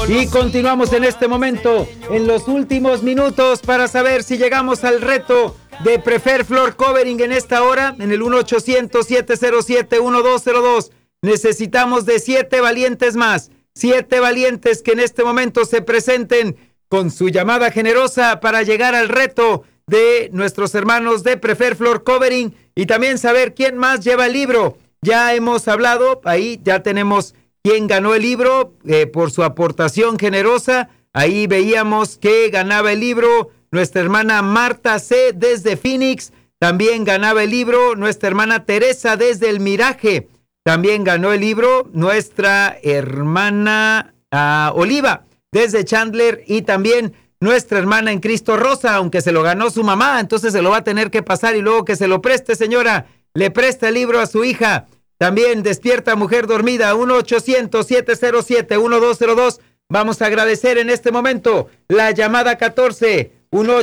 Y continuamos en este momento, en los últimos minutos, para saber si llegamos al reto de Prefer Floor Covering en esta hora, en el 1-800-707-1202. Necesitamos de 7 valientes más, 7 valientes que en este momento se presenten con su llamada generosa para llegar al reto de nuestros hermanos de Prefer Floor Covering y también saber quién más lleva el libro. Ya hemos hablado, ahí ya tenemos quién ganó el libro por su aportación generosa. Ahí veíamos que ganaba el libro nuestra hermana Marta C. desde Phoenix. También ganaba el libro nuestra hermana Teresa desde El Miraje. También ganó el libro nuestra hermana Oliva desde Chandler. Y también nuestra hermana en Cristo Rosa, aunque se lo ganó su mamá, entonces se lo va a tener que pasar y luego que se lo preste, señora. Le presta el libro a su hija. También Despierta Mujer Dormida, 1-800-707-1202. Vamos a agradecer en este momento la llamada 14,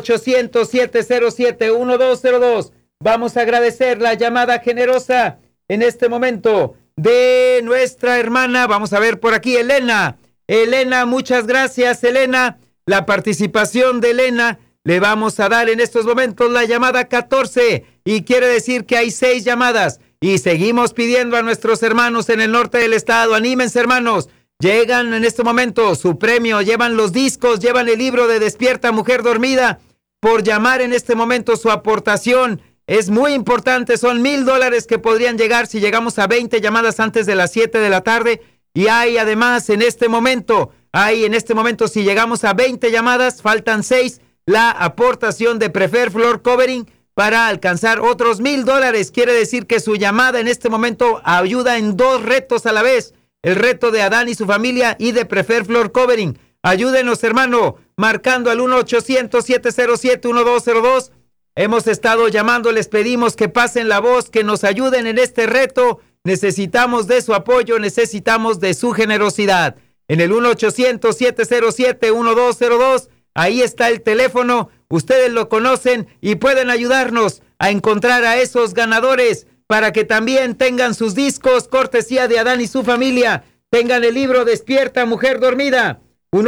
1-800-707-1202. Vamos a agradecer la llamada generosa en este momento de nuestra hermana. Vamos a ver por aquí, Elena. Elena, muchas gracias, Elena. La participación de Elena, le vamos a dar en estos momentos la llamada 14 y quiere decir que hay 6 llamadas. Y seguimos pidiendo a nuestros hermanos en el norte del estado, anímense hermanos, llegan en este momento su premio, llevan los discos, llevan el libro de Despierta Mujer Dormida, por llamar en este momento su aportación, es muy importante, son $1,000 que podrían llegar si llegamos a 20 llamadas antes de las 7 de la tarde, y hay además en este momento, si llegamos a 20 llamadas, faltan 6, la aportación de Prefer Floor Covering, para alcanzar otros $1,000. Quiere decir que su llamada en este momento ayuda en 2 retos a la vez. El reto de Adán y su familia y de Prefer Floor Covering. Ayúdenos, hermano, marcando al 1-800-707-1202. Hemos estado llamando, les pedimos que pasen la voz, que nos ayuden en este reto. Necesitamos de su apoyo, necesitamos de su generosidad. En el 1-800-707-1202, ahí está el teléfono. Ustedes lo conocen y pueden ayudarnos a encontrar a esos ganadores para que también tengan sus discos, cortesía de Adán y su familia. Tengan el libro Despierta Mujer Dormida.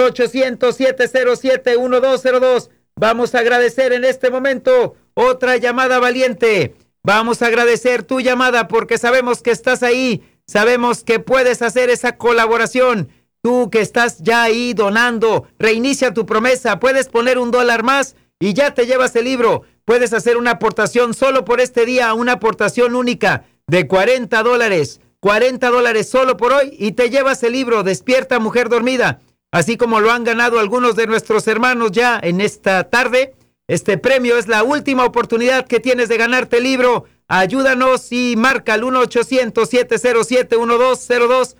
1-800-707-1202. Vamos a agradecer en este momento otra llamada valiente. Vamos a agradecer tu llamada porque sabemos que estás ahí. Sabemos que puedes hacer esa colaboración. Tú que estás ya ahí donando, reinicia tu promesa. Puedes poner $1 más y ya te llevas el libro. Puedes hacer una aportación solo por este día, una aportación única de $40. $40 solo por hoy y te llevas el libro Despierta Mujer Dormida. Así como lo han ganado algunos de nuestros hermanos ya en esta tarde. Este premio es la última oportunidad que tienes de ganarte el libro. Ayúdanos y marca al 1-800-707-1202.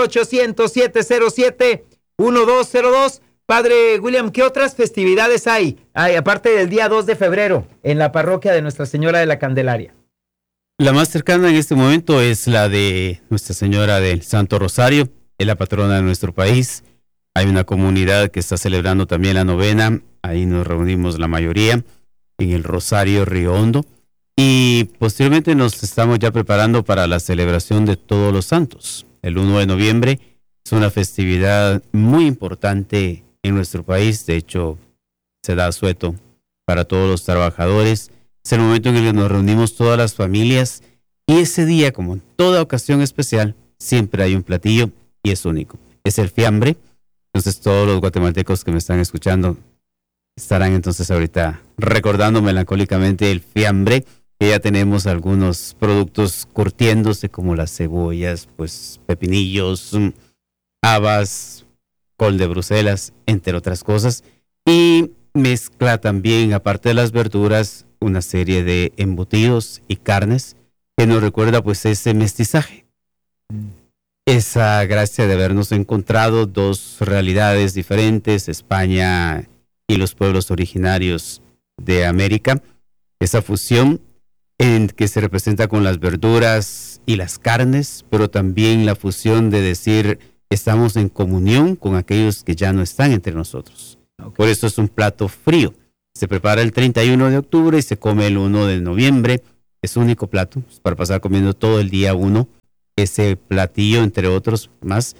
1-800-707-1202. Padre William, ¿qué otras festividades hay aparte del día 2 de febrero en la parroquia de Nuestra Señora de la Candelaria? La más cercana en este momento es la de Nuestra Señora del Santo Rosario, es la patrona de nuestro país. Hay una comunidad que está celebrando también la novena, ahí nos reunimos la mayoría en el Rosario Río Hondo. Y posteriormente nos estamos ya preparando para la celebración de Todos los Santos. El 1 de noviembre es una festividad muy importante en nuestro país, de hecho se da asueto para todos los trabajadores. Es el momento en el que nos reunimos todas las familias y ese día, como en toda ocasión especial, siempre hay un platillo y es único. Es el fiambre. Entonces todos los guatemaltecos que me están escuchando estarán entonces ahorita recordando melancólicamente el fiambre, que ya tenemos algunos productos curtiéndose como las cebollas, pues pepinillos, habas, col de Bruselas, entre otras cosas, y mezcla también, aparte de las verduras, una serie de embutidos y carnes que nos recuerda pues ese mestizaje, esa gracia de habernos encontrado 2 realidades diferentes, España y los pueblos originarios de América, esa fusión en que se representa con las verduras y las carnes, pero también la fusión de decir estamos en comunión con aquellos que ya no están entre nosotros. Okay. Por eso es un plato frío. Se prepara el 31 de octubre y se come el 1 de noviembre. Es único plato para pasar comiendo todo el día 1. Ese platillo, entre otros más,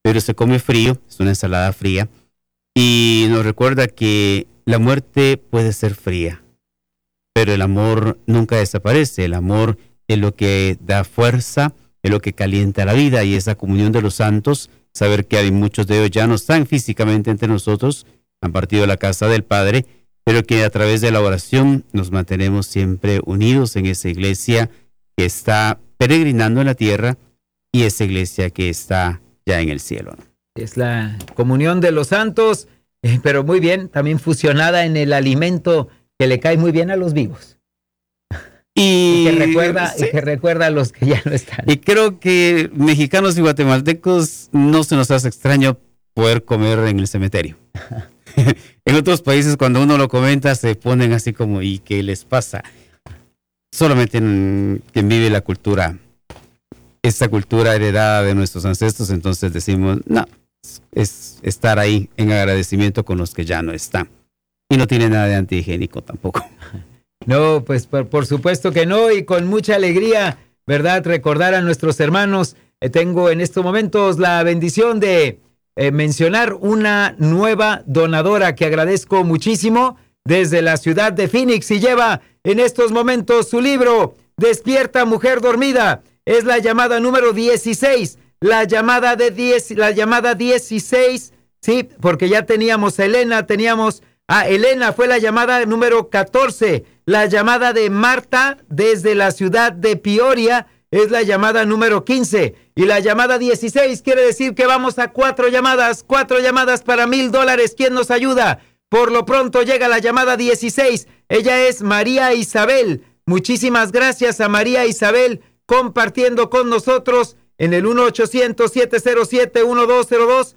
pero se come frío, es una ensalada fría, y nos recuerda que la muerte puede ser fría, pero el amor nunca desaparece. El amor es lo que da fuerza, es lo que calienta la vida, y esa comunión de los santos, saber que hay muchos de ellos ya no están físicamente entre nosotros, han partido a la casa del Padre, pero que a través de la oración nos mantenemos siempre unidos en esa iglesia que está peregrinando en la tierra y esa iglesia que está ya en el cielo. Es la comunión de los santos, pero muy bien, también fusionada en el alimento que le cae muy bien a los vivos. Y que recuerda a los que ya no están. Y creo que mexicanos y guatemaltecos no se nos hace extraño poder comer en el cementerio. En otros países, cuando uno lo comenta, se ponen así como, ¿y qué les pasa? Solamente en quien vive la cultura, esta cultura heredada de nuestros ancestros, entonces decimos, no, es estar ahí en agradecimiento con los que ya no están. Y no tiene nada de antihigiénico tampoco. No, pues por supuesto que no, y con mucha alegría, ¿verdad? Recordar a nuestros hermanos. Tengo en estos momentos la bendición de mencionar una nueva donadora que agradezco muchísimo desde la ciudad de Phoenix, y lleva en estos momentos su libro Despierta Mujer Dormida. Es la llamada número 16, la llamada 16, sí, porque ya teníamos a Elena, Elena fue la llamada número 14, la llamada de Marta desde la ciudad de Peoria es la llamada número 15, y la llamada 16 quiere decir que vamos a 4 llamadas para $1,000. ¿Quién nos ayuda? Por lo pronto llega la llamada 16, ella es María Isabel. Muchísimas gracias a María Isabel compartiendo con nosotros en el 1-800-707-1202,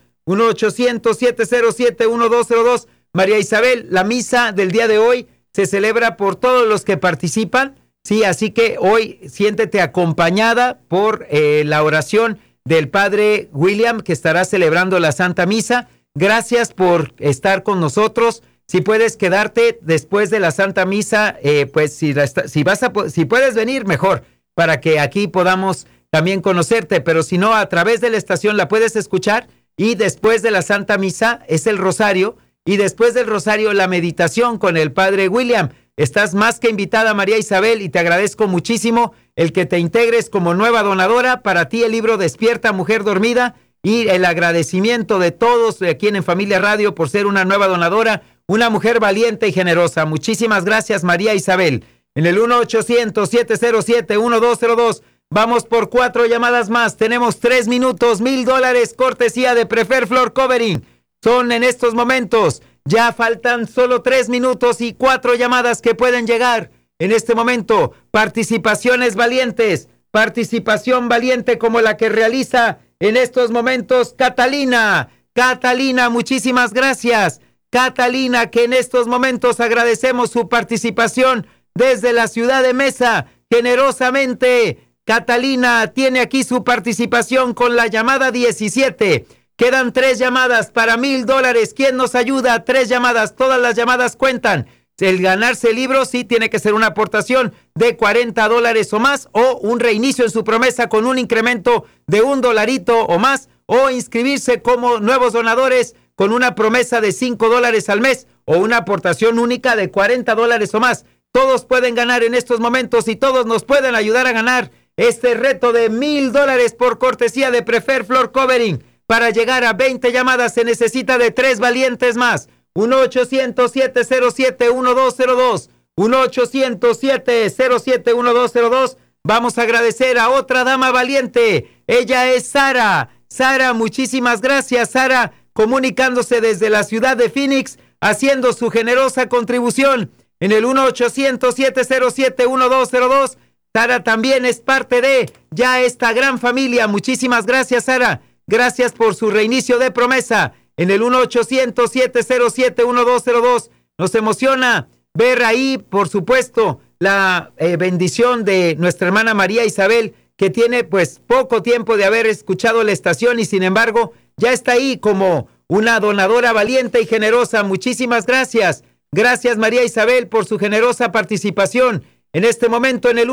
1-800-707-1202. María Isabel, la misa del día de hoy se celebra por todos los que participan, sí, así que hoy siéntete acompañada por la oración del Padre William, que estará celebrando la Santa Misa. Gracias por estar con nosotros. Si puedes quedarte después de la Santa Misa, pues si puedes venir, mejor, para que aquí podamos también conocerte, pero si no, a través de la estación la puedes escuchar, y después de la Santa Misa es el rosario, y después del rosario la meditación con el Padre William. Estás más que invitada, María Isabel, y te agradezco muchísimo el que te integres como nueva donadora. Para ti el libro Despierta Mujer Dormida, y el agradecimiento de todos aquí en Familia Radio por ser una nueva donadora, una mujer valiente y generosa. Muchísimas gracias, María Isabel. En el 1-800-707-1202 vamos por 4 llamadas más. Tenemos 3 minutos, $1,000, cortesía de Prefer Floor Covering. Son en estos momentos, ya faltan solo 3 minutos y 4 llamadas que pueden llegar. En este momento, participaciones valientes, participación valiente como la que realiza en estos momentos Catalina. Catalina, muchísimas gracias. Catalina, que en estos momentos agradecemos su participación desde la ciudad de Mesa, generosamente. Catalina tiene aquí su participación con la llamada 17. Quedan 3 llamadas para $1,000. ¿Quién nos ayuda? 3 llamadas, todas las llamadas cuentan. El ganarse el libro sí tiene que ser una aportación de $40 o más, o un reinicio en su promesa con un incremento de $1 o más, o inscribirse como nuevos donadores con una promesa de $5 al mes, o una aportación única de $40 o más. Todos pueden ganar en estos momentos, y todos nos pueden ayudar a ganar este reto de $1,000 por cortesía de Prefer Floor Covering. Para llegar a 20 llamadas se necesita de 3 valientes más. 1-800-707-1202. 1-800-707-1202. Vamos a agradecer a otra dama valiente. Ella es Sara. Sara, muchísimas gracias, Sara, comunicándose desde la ciudad de Phoenix, haciendo su generosa contribución en el 1-800-707-1202. Sara también es parte de ya esta gran familia. Muchísimas gracias, Sara. Gracias por su reinicio de promesa en el 1-800-707-1202. Nos emociona ver ahí, por supuesto, la bendición de nuestra hermana María Isabel, que tiene pues poco tiempo de haber escuchado la estación, y sin embargo ya está ahí como una donadora valiente y generosa. Muchísimas gracias. Gracias, María Isabel, por su generosa participación en este momento en el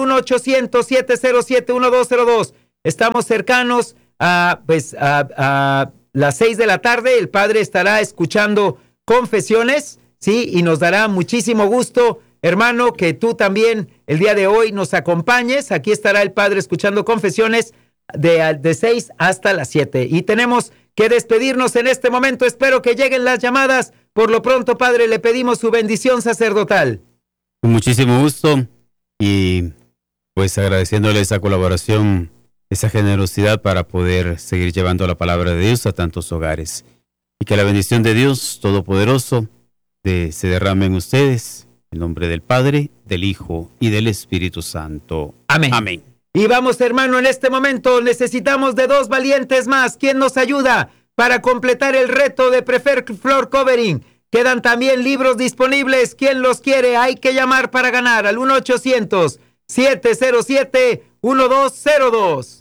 1-800-707-1202. Estamos cercanos a las 6 de la tarde, el padre estará escuchando confesiones, ¿sí? Y nos dará muchísimo gusto, hermano, que tú también el día de hoy nos acompañes. Aquí estará el padre escuchando confesiones de 6 hasta las 7. Y tenemos que despedirnos en este momento. Espero que lleguen las llamadas. Por lo pronto, padre, le pedimos su bendición sacerdotal. Con muchísimo gusto y pues agradeciéndole esa colaboración, esa generosidad para poder seguir llevando la palabra de Dios a tantos hogares. Y que la bendición de Dios Todopoderoso se derrame en ustedes. En nombre del Padre, del Hijo y del Espíritu Santo. Amén. Amén. Y vamos, hermano, en este momento necesitamos de 2 valientes más. ¿Quién nos ayuda para completar el reto de Prefer Floor Covering? Quedan también libros disponibles. ¿Quién los quiere? Hay que llamar para ganar al 1-800-707-1202.